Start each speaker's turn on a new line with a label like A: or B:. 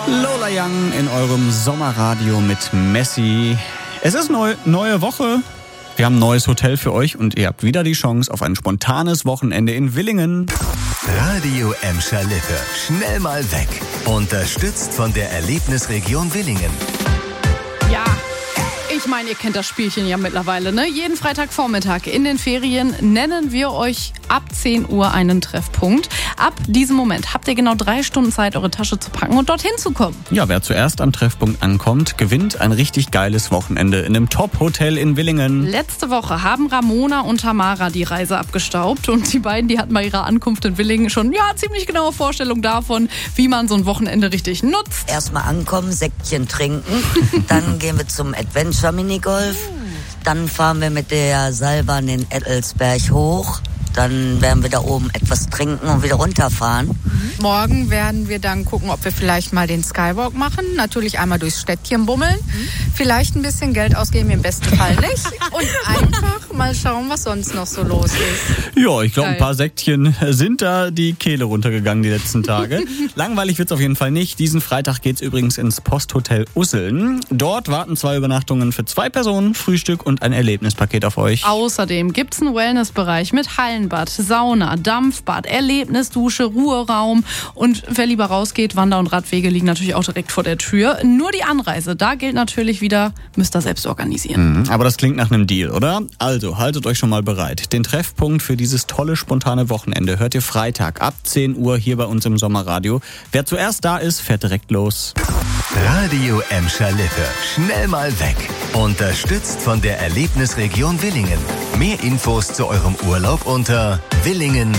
A: Lola Young in eurem Sommerradio mit Messi. Es ist neue Woche. Wir haben ein neues Hotel für euch und ihr habt wieder die Chance auf ein spontanes Wochenende in Willingen.
B: Radio Emscher Lippe. Schnell mal weg. Unterstützt von der Erlebnisregion Willingen.
C: Ja, ich meine, ihr kennt das Spielchen ja mittlerweile, ne? Jeden Freitagvormittag in den Ferien nennen wir euch ab 10 Uhr einen Treffpunkt. Ab diesem Moment habt ihr genau 3 Stunden Zeit, eure Tasche zu packen und dorthin zu kommen.
A: Ja, wer zuerst am Treffpunkt ankommt, gewinnt ein richtig geiles Wochenende in einem Top-Hotel in Willingen.
C: Letzte Woche haben Ramona und Tamara die Reise abgestaubt und die beiden, die hatten bei ihrer Ankunft in Willingen schon ziemlich genaue Vorstellung davon, wie man so ein Wochenende richtig nutzt.
D: Erstmal ankommen, Säckchen trinken, dann gehen wir zum Adventure Minigolf, dann fahren wir mit der Seilbahn den Ettelsberg hoch. Dann werden wir da oben etwas trinken und wieder runterfahren.
E: Morgen werden wir dann gucken, ob wir vielleicht mal den Skywalk machen. Natürlich einmal durchs Städtchen bummeln. Vielleicht ein bisschen Geld ausgeben, im besten Fall nicht. Und einfach mal schauen, was sonst noch so los ist.
A: Ja, ich glaube, ein paar Säckchen sind da die Kehle runtergegangen die letzten Tage. Langweilig wird's auf jeden Fall nicht. Diesen Freitag geht's übrigens ins Posthotel Usseln. Dort warten 2 Übernachtungen für 2 Personen, Frühstück und ein Erlebnispaket auf euch.
C: Außerdem gibt's einen Wellnessbereich mit Hallenbad, Sauna, Dampfbad, Erlebnisdusche, Ruheraum und wer lieber rausgeht, Wander- und Radwege liegen natürlich auch direkt vor der Tür. Nur die Anreise, da gilt natürlich wieder, müsst ihr selbst organisieren.
A: Aber das klingt nach einem Deal, oder? Also, haltet euch schon mal bereit. Den Treffpunkt für dieses tolle, spontane Wochenende hört ihr Freitag ab 10 Uhr hier bei uns im Sommerradio. Wer zuerst da ist, fährt direkt los.
B: Radio Emscher Lippe. Schnell mal weg. Unterstützt von der Erlebnisregion Willingen. Mehr Infos zu eurem Urlaub unter willingen